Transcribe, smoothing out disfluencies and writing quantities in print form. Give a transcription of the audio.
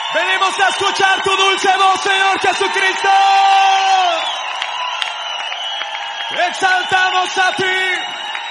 Venimos a escuchar tu dulce voz, Señor Jesucristo. Exaltamos a ti.